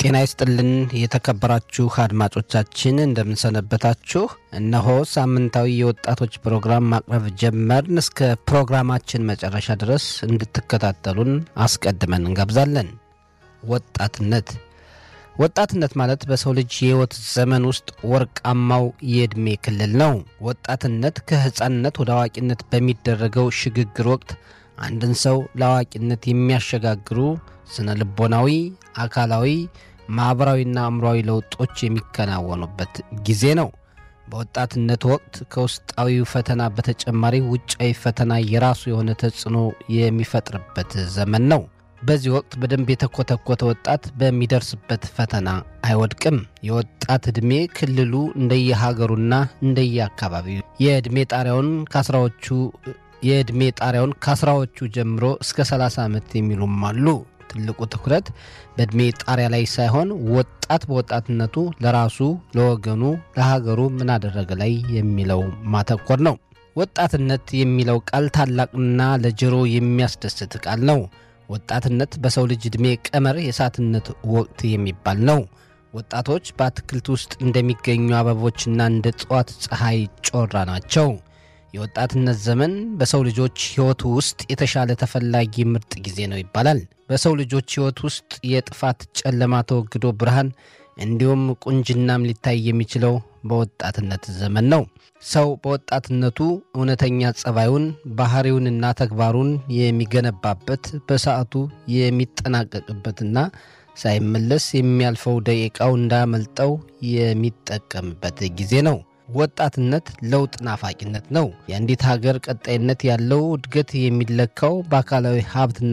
ጤና ይስጥልን የተከበራችሁ አድማጮቻችን እንደምን ሰነበታችሁ። እነሆ ሳምንታዊ የወጣቶች ፕሮግራም ማቅረብ ጀመርን። እስከ ፕሮግራማችን መጨረሻ ድረስ እንድትከታተሉን አስቀድመን እንጋብዛለን። ወጣትነት ማለት በሰው ልጅ የህይወት ዘመን ውስጥ ወርቃማው የእድሜ ክልል ነው። ወጣትነት ከህፃንነት ወደ አዋቂነት በሚደረገው ሽግግር ወቅት አንድን ሰው ለአዋቂነት የሚያሸጋግሩ ስነ ልቦናዊ፣ አካላዊ፣ ማህበራዊና አእምሮአዊ ለውጦች የሚከናወኑበት ጊዜ ነው። በወጣትነት ወቅት ከውስጣዊው ፈተና በተጨማሪ ውጫዊ ፈተና የራሱ የሆነ ተጽዕኖ የሚፈጥርበት ዘመን ነው። በዚህ ወቅት በደንብ የተኮተኮተ ወጣት በሚደርስበት ፈተና አይወድቅም። የወጣት ዕድሜ ክልሉ እንደየሀገሩና እንደየአካባቢው የዕድሜ ጣሪያውን ከአስራዎቹ ጀምሮ እስከ 30 ዓመት የሚሉም አሉ። ትልቁ ትኩረት በዕድሜ ጣሪያ ላይ ሳይሆን ወጣት በወጣትነቱ ለራሱ፣ ለወገኑ፣ ለሀገሩ ምን አደረገ ላይ የሚለው ማተኮር ነው። ወጣትነት የሚለው ቃል ታላቅና ለጆሮ የሚያስደስት ቃል ነው። ወጣትነት በሰው ልጅ ዕድሜ ቀመር የእሳትነት ወቅት የሚባል ነው። ወጣቶች በአትክልት ውስጥ እንደሚገኙ አበቦችና እንደ ጠዋት ፀሐይ ጮራ ናቸው። የወጣትነት ዘመን በሰው ልጆች ሕይወት ውስጥ የተሻለ ተፈላጊ ምርጥ ጊዜ ነው ይባላል። በሰው ልጆች ሕይወት ውስጥ የጥፋት ጨለማ ተወግዶ ብርሃን እንዲሁም ቁንጅናም ሊታይ የሚችለው በወጣትነት ዘመን ነው። ሰው በወጣትነቱ እውነተኛ ጸባዩን፣ ባህሪውንና ተግባሩን የሚገነባበት፣ በሰዓቱ የሚጠናቀቅበትና ሳይመለስ የሚያልፈው ደቂቃው እንዳመልጠው የሚጠቀምበት ጊዜ ነው። ወጣትነት ለውጥ ናፋቂነት ነው። የአንዲት ሀገር ቀጣይነት ያለው እድገት የሚለካው በአካላዊ ሀብትና